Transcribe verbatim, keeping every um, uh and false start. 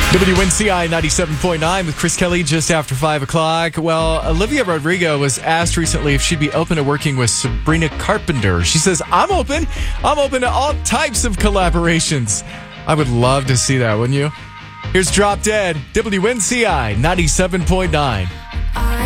W N C I ninety-seven point nine with Chris Kelly just after five o'clock. Well, Olivia Rodrigo was asked recently if she'd be open to working with Sabrina Carpenter. She says, I'm open. I'm open to all types of collaborations. I would love to see that, wouldn't you? Here's Drop Dead, W N C I ninety-seven point nine. I